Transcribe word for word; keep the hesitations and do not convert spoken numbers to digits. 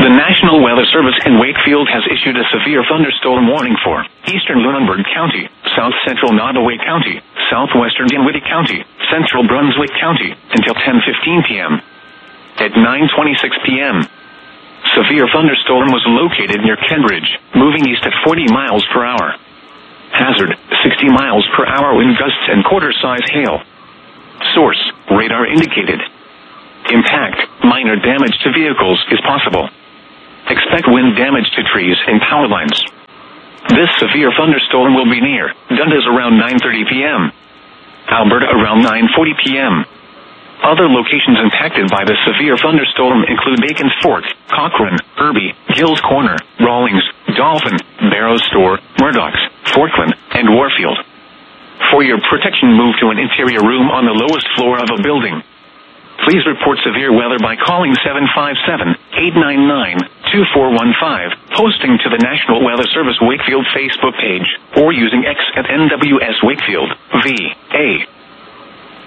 The National Weather Service in Wakefield has issued a severe thunderstorm warning for eastern Lunenburg County, south central Nottoway County, southwestern Dinwiddie County, central Brunswick County, until ten fifteen p.m. At nine twenty-six p.m., severe thunderstorm was located near Kenbridge, moving east at forty miles per hour. Hazard, sixty miles per hour wind gusts and quarter-size hail. Source, radar indicated. Impact, minor damage to vehicles is possible. Expect wind damage to trees and power lines. This severe thunderstorm will be near Dundas around nine thirty p.m. Alberta around nine forty p.m. Other locations impacted by the severe thunderstorm include Bacon's Fork, Cochrane, Irby, Gills Corner, Rawlings, Dolphin, Barrows Store, Murdoch's, Forkland, and Warfield. For your protection, move to an interior room on the lowest floor of a building. Please report severe weather by calling seven five seven, eight nine nine, two four one five, posting to the National Weather Service Wakefield Facebook page, or using X at N W S Wakefield, V.